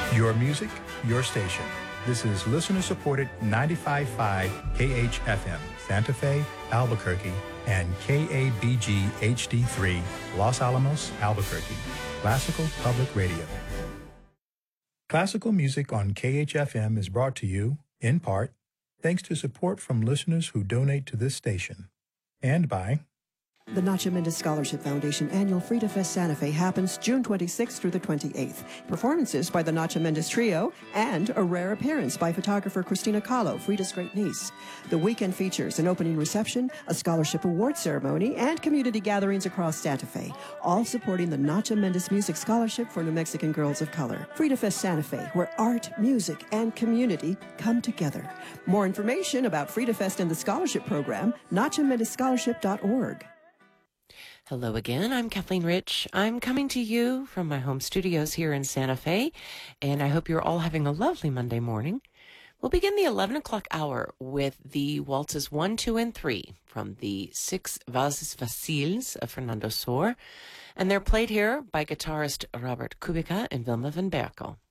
Your music, your station. This is listener-supported 95.5 KHFM, Santa Fe, Albuquerque, and KABG HD3, Los Alamos, Albuquerque. Classical Public Radio. Classical music on KHFM is brought to you, in part, thanks to support from listeners who donate to this station, and by the Nacha Mendez Scholarship Foundation annual Frida Fest Santa Fe happens June 26th through the 28th. Performances by the Nacha Mendez Trio and a rare appearance by photographer Christina Kahlo, Frida's great niece. The weekend features an opening reception, a scholarship award ceremony, and community gatherings across Santa Fe, all supporting the Nacha Mendez Music Scholarship for New Mexican Girls of Color. Frida Fest Santa Fe, where art, music, and community come together. More information about Frida Fest and the scholarship program, nachamendezscholarship.org. Hello again, I'm Kathleen Rich. I'm coming to you from my home studios here in Santa Fe, and I hope you're all having a lovely Monday morning. We'll begin the 11 o'clock hour with the waltzes 1, 2, and 3 from the 6 Valses Faciles of Fernando Sor, and they're played here by guitarist Robert Kubica and Vilma van Berkel.